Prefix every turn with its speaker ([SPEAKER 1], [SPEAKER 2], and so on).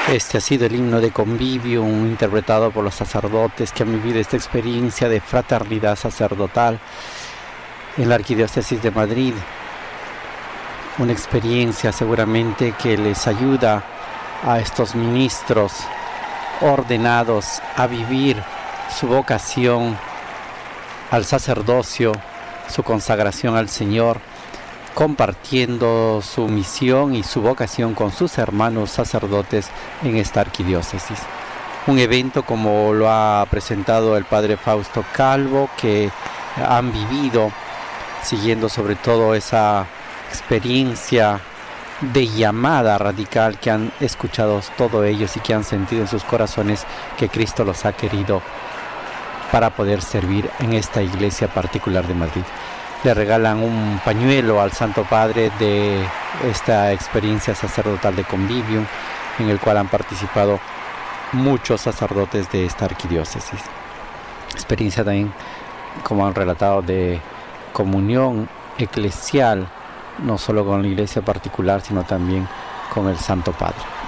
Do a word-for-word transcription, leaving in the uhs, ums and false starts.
[SPEAKER 1] Este ha sido el himno de Convivium, interpretado por los sacerdotes que han vivido esta experiencia de fraternidad sacerdotal en la Arquidiócesis de Madrid. Una experiencia seguramente que les ayuda a estos ministros ordenados a vivir su vocación al sacerdocio, su consagración al Señor, compartiendo su misión y su vocación con sus hermanos sacerdotes en esta arquidiócesis. Un evento como lo ha presentado el padre Fausto Calvo, que han vivido siguiendo sobre todo esa experiencia de llamada radical que han escuchado todos ellos y que han sentido en sus corazones que Cristo los ha querido para poder servir en esta iglesia particular de Madrid. Le regalan un pañuelo al Santo Padre de esta experiencia sacerdotal de Convivium, en el cual han participado muchos sacerdotes de esta arquidiócesis. Experiencia también, como han relatado, de comunión eclesial, no solo con la iglesia particular, sino también con el Santo Padre.